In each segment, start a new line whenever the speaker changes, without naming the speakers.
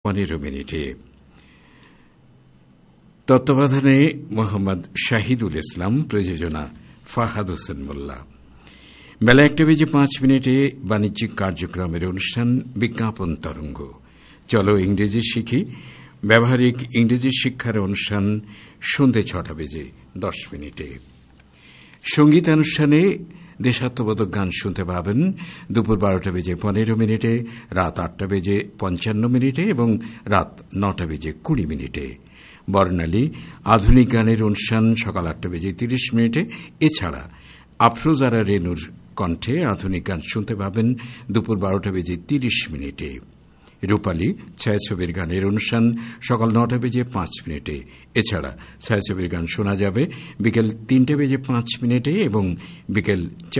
15 তত্ত্বাবধানে মোহাম্মদ শাহিদুল ইসলাম, প্রযোজনা ফাহাদ হোসেন মোল্লা। বেলা 1:05 বাণিজ্যিক কার্যক্রমের অনুষ্ঠান বিজ্ঞাপন তরঙ্গ। চলো ইংরেজি শিখি, ব্যবহারিক ইংরেজি শিক্ষার অনুষ্ঠান সন্ধ্যে 6:10। সঙ্গীতানুষ্ঠানে দেশাত্মবোধক গান শুনতে পাবেন দুপুর 12:15, রাত 8:55 এবং রাত 9:20। বর্ণালী আধুনিক গানের অনুষ্ঠান সকাল 8:30। এছাড়া আফরোজারা রেনুর কণ্ঠে আধুনিক গান শুনতে পাবেন দুপুর 12:30। রূপালী ছায়াছবির গানের অনুষ্ঠান সকাল 9:05। এছাড়া ছায়াছবির গান শোনা যাবে বিকেল 3:05 এবং বিকেল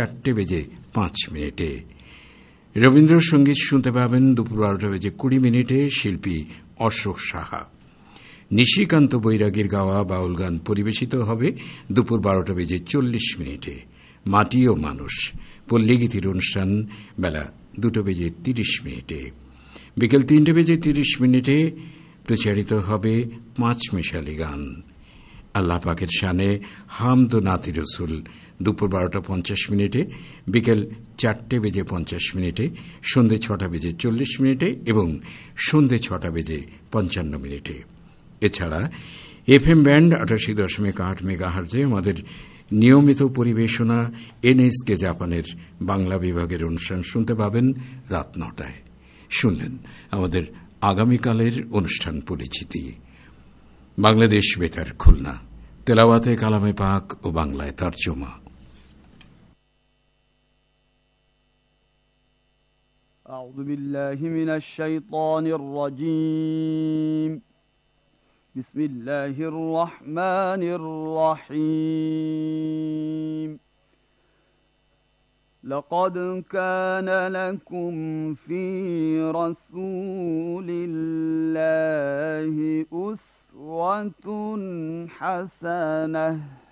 4:05। রবীন্দ্রসঙ্গীত শুনতে পাবেন দুপুর 12:20। শিল্পী অশোক সাহা। নিশিকান্ত বৈরাগীর গাওয়া বাউল গান পরিবেশিত হবে দুপুর 12:40। মাটি ও মানুষ পল্লীগীতির অনুষ্ঠান বেলা 2:30। বিকেল 3:30 প্রচারিত হবে পাঁচমিশালি গান। আল্লাহ পাকের শানে হামদ ও নাতি রসুল দুপুর 12:50, বিকেল 4:50, সন্ধ্যে 6:40 এবং সন্ধ্যে 6:55। এছাড়া এফএম ব্যান্ড 88.8 মেগাহার্জে আমাদের নিয়মিত পরিবেশনা এনএসকে জাপানের বাংলা বিভাগের অনুষ্ঠান শুনতে পাবেন রাত 9টায়। শুনলেন আমাদের আগামীকালের অনুষ্ঠান পরিচিতি। বাংলাদেশ বেতার খুলনা, তেলাওয়াতে কালামে পাক ও বাংলায় তর্জমা।
أعوذ بالله من الشيطان الرجيم. بسم الله الرحمن الرحيم. لقد كان لكم في رسول الله أسوة حسنة